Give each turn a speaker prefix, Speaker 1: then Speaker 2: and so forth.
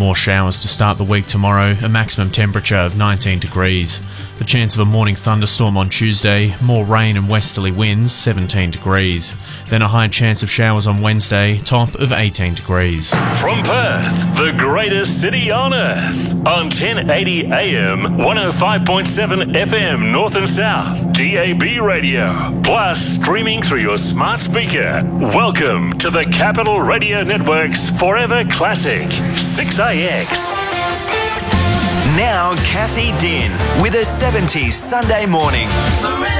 Speaker 1: More showers to start the week tomorrow, a maximum temperature of 19 degrees. The chance of a morning thunderstorm on Tuesday, more rain and westerly winds, 17 degrees. Then a high chance of showers on Wednesday, top of 18 degrees.
Speaker 2: From Perth, the greatest city on earth, on 1080 AM, 105.7 FM North and South, DAB radio, plus streaming through your smart speaker. Welcome to the Capital Radio Network's Forever Classic, 6AX.
Speaker 3: Now Cassie Din with a 70s Sunday morning.